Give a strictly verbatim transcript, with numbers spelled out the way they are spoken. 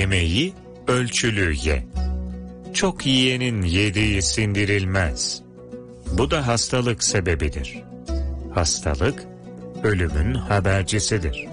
Yemeği ölçülü ye. Çok yiyenin yediği sindirilmez. Bu da hastalık sebebidir. Hastalık, ölümün habercisidir.